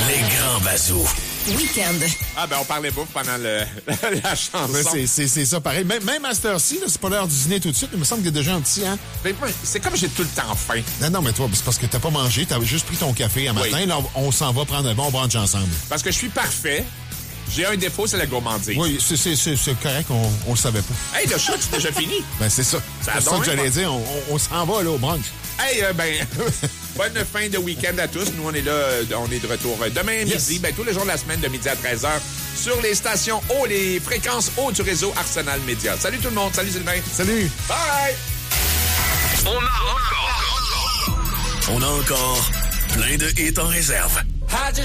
Les grands bazous. Week-end. Ah, ben, on parlait bouffe pendant la chanson. Ben, c'est ça, pareil. Même à cette heure-ci, là, c'est pas l'heure du dîner tout de suite, mais il me semble qu'il y a déjà un petit, hein? Ben, c'est comme j'ai tout le temps faim. Non, mais toi, c'est parce que t'as pas mangé, t'avais juste pris ton café un matin, là, on s'en va prendre un bon brunch ensemble. Parce que je suis parfait. J'ai un défaut, c'est la gourmandise. Oui, c'est correct, on le savait pas. Hey, le show, c'est déjà fini. Ben, c'est ça. C'est ça que j'allais dire, on s'en va, là, au brunch. Hey, bonne fin de week-end à tous. Nous, on est là, on est de retour demain midi, tous les jours de la semaine, de midi à 13h, sur les stations haut, les fréquences hautes du réseau Arsenal Média. Salut tout le monde. Salut Sylvain. Salut. Bye. On a encore plein de hits en réserve.